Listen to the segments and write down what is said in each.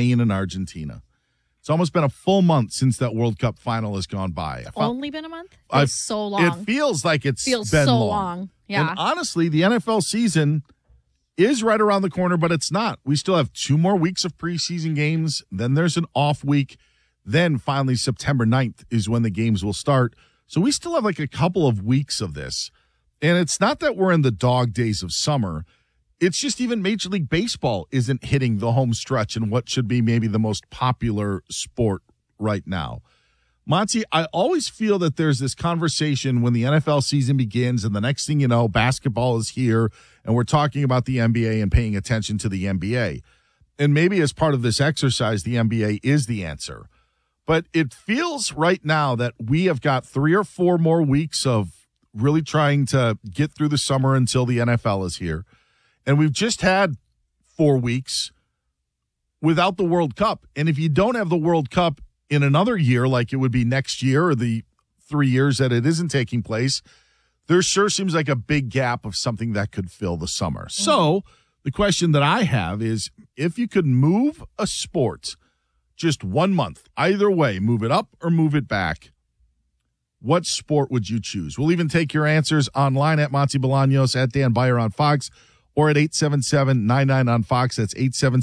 Spain and Argentina. It's almost been a full month since that World Cup final has gone by. Only been a month? It's so long. It feels like it's feels been so long. Yeah. And honestly, the NFL season is right around the corner, but it's not. We still have 2 more weeks of preseason games. Then there's an off week. Then finally September 9th is when the games will start. So we still have like a couple of weeks of this. And it's not that we're in the dog days of summer. It's just even Major League Baseball isn't hitting the home stretch in what should be maybe the most popular sport right now. Monty, I always feel that there's this conversation when the NFL season begins and the next thing you know, basketball is here and we're talking about the NBA and paying attention to the NBA. And maybe as part of this exercise, the NBA is the answer. But it feels right now that we have got 3 or 4 more weeks of really trying to get through the summer until the NFL is here. And we've just had 4 weeks without the World Cup. And if you don't have the World Cup in another year, like it would be next year or the 3 years that it isn't taking place, there sure seems like a big gap of something that could fill the summer. So the question that I have is, if you could move a sport just 1 month, either way, move it up or move it back, what sport would you choose? We'll even take your answers online at Monty Bolaños, at Dan Beyer on Fox, or at 877-99 on Fox. That's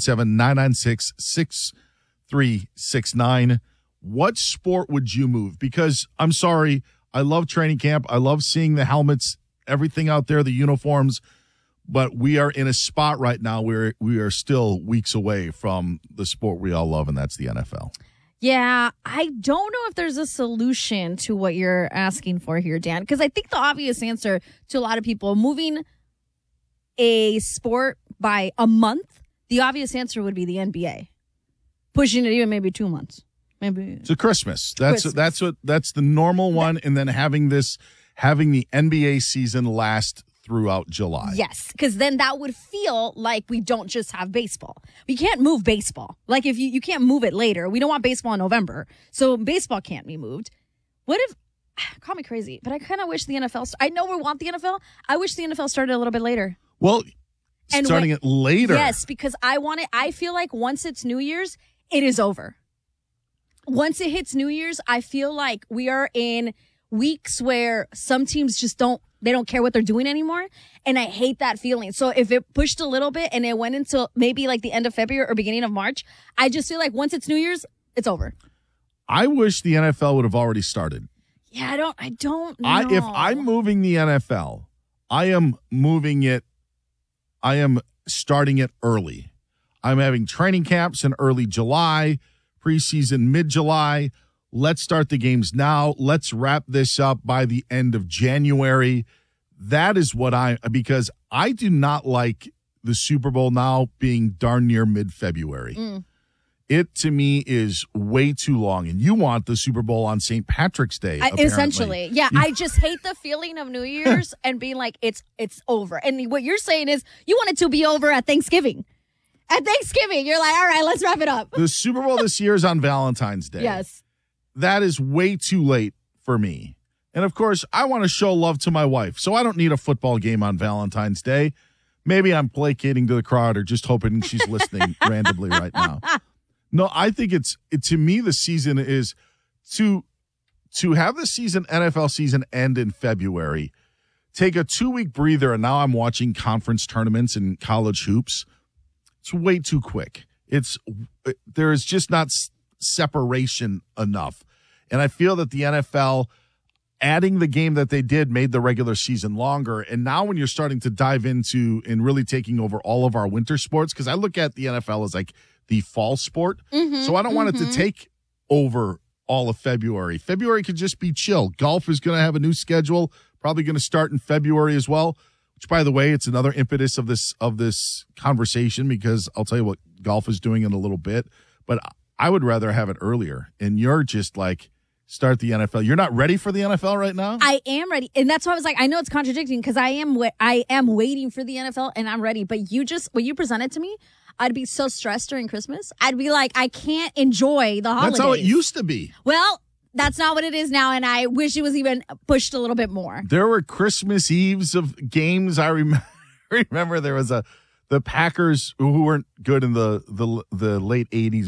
877-996-6369. What sport would you move? Because I'm sorry, I love training camp. I love seeing the helmets, everything out there, the uniforms. But we are in a spot right now where we are still weeks away from the sport we all love, and that's the NFL. Yeah, I don't know if there's a solution to what you're asking for here, Dan, because I think the obvious answer to a lot of people, moving a sport by a month, the obvious answer would be the NBA. Pushing it even maybe 2 months. Maybe it's a Christmas. That's the normal one, and then having the NBA season last throughout July. Yes, because then that would feel like we don't just have baseball. We can't move baseball. Like if you can't move it later. We don't want baseball in November, so baseball can't be moved. What if? Call me crazy, but I kind of wish the NFL. I know we want the NFL. I wish the NFL started a little bit later. Well, starting it later. Yes, because I want it. I feel like once it's New Year's, it is over. Once it hits New Year's, I feel like we are in weeks where some teams just don't care what they're doing anymore. And I hate that feeling. So if it pushed a little bit and it went into maybe like the end of February or beginning of March, I just feel like once it's New Year's, it's over. I wish the NFL would have already started. Yeah, I don't know. If I'm moving the NFL, I am starting it early. I'm having training camps in early July, preseason mid-July. Let's start the games now. Let's wrap this up by the end of January. That is because I do not like the Super Bowl now being darn near mid-February. It, to me, is way too long. And you want the Super Bowl on St. Patrick's Day, essentially. Yeah, I just hate the feeling of New Year's and being like, it's over. And what you're saying is you want it to be over at Thanksgiving. At Thanksgiving, you're like, all right, let's wrap it up. The Super Bowl this year is on Valentine's Day. Yes. That is way too late for me. And, of course, I want to show love to my wife, so I don't need a football game on Valentine's Day. Maybe I'm placating to the crowd or just hoping she's listening randomly right now. No, I think to me, the season is to have the NFL season end in February, take a 2-week breather, and now I'm watching conference tournaments and college hoops. It's way too quick. There is just not separation enough. And I feel that the NFL, adding the game that they did, made the regular season longer. And now when you're starting to dive into and really taking over all of our winter sports, because I look at the NFL as like the fall sport. So I don't want it to take over all of February. February could just be chill. Golf is going to have a new schedule, probably going to start in February as well, which, by the way, it's another impetus of this conversation, because I'll tell you what golf is doing in a little bit. But I would rather have it earlier. And you're just like, start the NFL. You're not ready for the NFL right now? I am ready. And that's why I was like, I know it's contradicting because I am waiting for the NFL and I'm ready. But when you presented to me, I'd be so stressed during Christmas. I'd be like, I can't enjoy the holidays. That's how it used to be. Well, that's not what it is now. And I wish it was even pushed a little bit more. There were Christmas Eves of games. I remember there was the Packers, who weren't good in the late 80s,